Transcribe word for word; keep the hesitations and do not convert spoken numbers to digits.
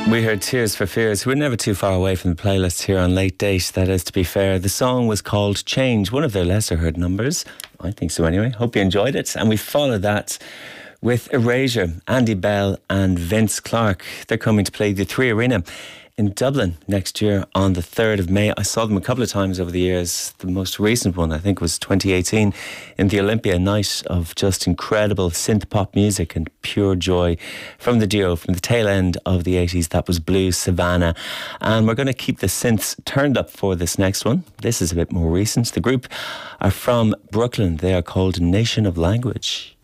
We heard Tears for Fears. We're never too far away from the playlist here on Late Date, that is, to be fair. The song was called Change, one of their lesser heard numbers. I think so anyway. Hope you enjoyed it. And we followed that with Erasure, Andy Bell and Vince Clarke. They're coming to play the Three Arena in Dublin next year on the third of May. I saw them a couple of times over the years. The most recent one, I think, was twenty eighteen in the Olympia, night of just incredible synth pop music and pure joy from the duo from the tail end of the eighties. That was Blue Savannah. And we're going to keep the synths turned up for this next one. This is a bit more recent. The group are from Brooklyn. They are called Nation of Language.